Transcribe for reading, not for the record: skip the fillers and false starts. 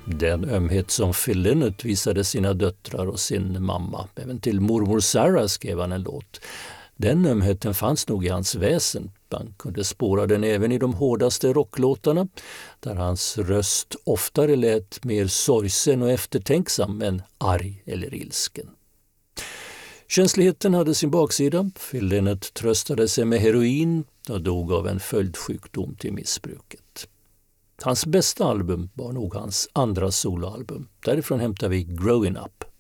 Den ömhet som Phil Lynott visade sina döttrar och sin mamma. Även till mormor Sarah skrev han en låt. Den ömheten fanns nog i hans väsen. Man kunde spåra den även i de hårdaste rocklåtarna, där hans röst oftare lät mer sorgsen och eftertänksam än arg eller ilsken. Känsligheten hade sin baksida. Phil Lynott tröstade sig med heroin och dog av en följdsjukdom till missbruket. Hans bästa album var nog hans andra soloalbum. Därifrån hämtar vi Growing Up.